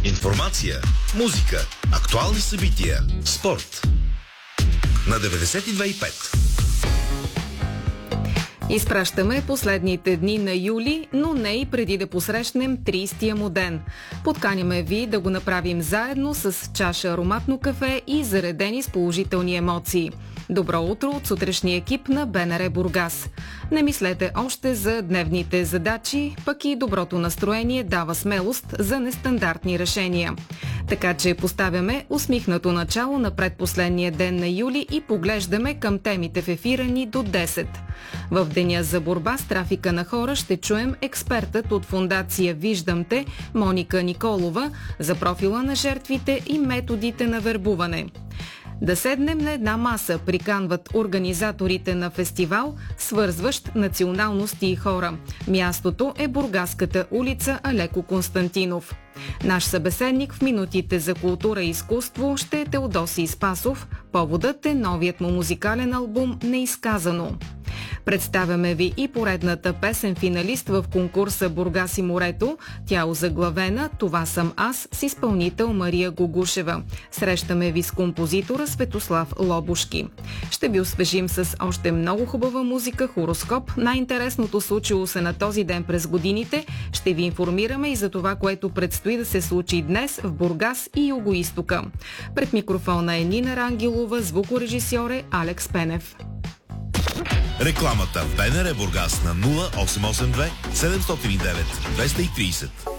Информация, музика, актуални събития, спорт. На 92,5. Изпращаме последните дни на юли, но не и преди да посрещнем 30-я му ден. Подканяме ви да го направим заедно с чаша ароматно кафе и заредени с положителни емоции. Добро утро от сутрешния екип на БНР Бургас. Не мислете още за дневните задачи, пък и доброто настроение дава смелост за нестандартни решения. Така че поставяме усмихнато начало на предпоследния ден на юли и поглеждаме към темите в ефира ни до 10. В деня за борба с трафика на хора ще чуем експертът от фондация Виждам те, Моника Николова, за профила на жертвите и методите на вербуване. Да седнем на една маса, приканват организаторите на фестивал, свързващ националности и хора. Мястото е Бургаската улица Алеко Константинов. Наш събеседник в минутите за култура и изкуство ще е Теодосий Спасов. Поводът е новият му музикален албум «Неизказано». Представяме ви и поредната песен-финалист в конкурса Бургас и морето. Тя озаглавена «Това съм аз» с изпълнител Мария Гогушева. Срещаме ви с композитора Светослав Лобушки. Ще ви освежим с още много хубава музика, хороскоп. Най-интересното случило се на този ден през годините. Ще ви информираме и за това, което предстои да се случи днес в Бургас и Югоизтока. Пред микрофона е Нина Рангелова, звукорежисьор е Алекс Пенев. Рекламата в БНР Бургас на 0882 709 230.